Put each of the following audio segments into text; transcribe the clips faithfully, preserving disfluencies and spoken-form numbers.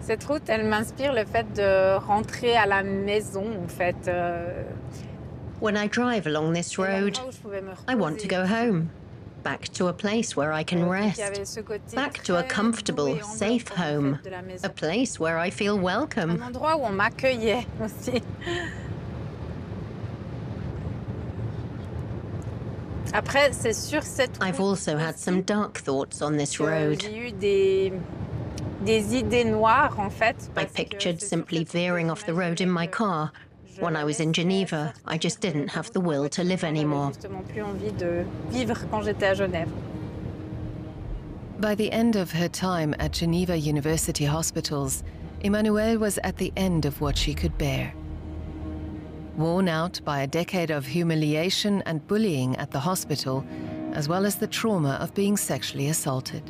Cette route, elle m'inspire le fait de rentrer à la maison, en fait. Euh, When I drive along this road, l'endroit où je pouvais me I want to go reposer. home, back to a place where I can Euh, donc, il y rest, avait ce côté back to a très comfortable, doux et safe enveloppant, en home, fait, de la maison. a place where I feel welcome. Un endroit où on m'accueillait aussi. Après, c'est sur cette route I've also had aussi some dark thoughts on this que road. j'ai eu des, des idées noires, en fait. I Parce que pictured c'est sur simply cette route que veering off the road in my j'imaginais que car. je When I was in laissais Geneva, I sortir just de didn't have the l'autoroute ma will to voiture live quand j'avais anymore. justement plus envie de vivre quand j'étais à Genève. By the end of her time at Geneva University Hospitals, Emmanuelle was at the end of what she could bear. Worn out by a decade of humiliation and bullying at the hospital, as well as the trauma of being sexually assaulted.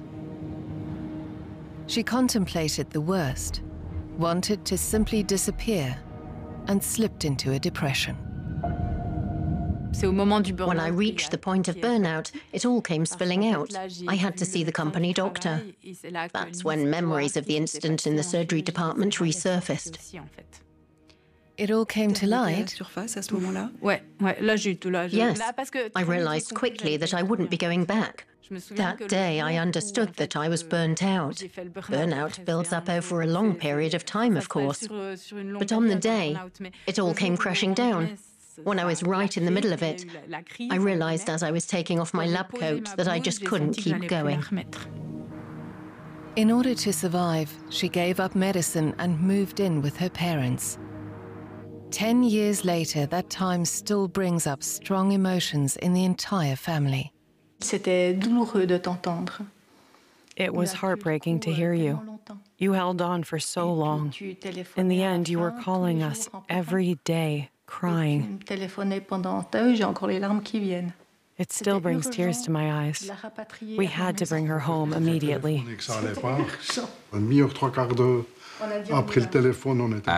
She contemplated the worst, wanted to simply disappear, and slipped into a depression. When I reached the point of burnout, it all came spilling out. I had to see the company doctor. That's when memories of the incident in the surgery department resurfaced. It all came to light? Yes, I realized quickly that I wouldn't be going back. That day, I understood that I was burnt out. Burnout builds up over a long period of time, of course. But on the day, it all came crashing down. When I was right in the middle of it, I realized as I was taking off my lab coat that I just couldn't keep going. In order to survive, she gave up medicine and moved in with her parents. Ten years later, that time still brings up strong emotions in the entire family. C'était douloureux de t'entendre. It was heartbreaking to hear you. You held on for so long. In the end, you were calling us every day, crying. It still brings tears to my eyes. We had to bring her home immediately.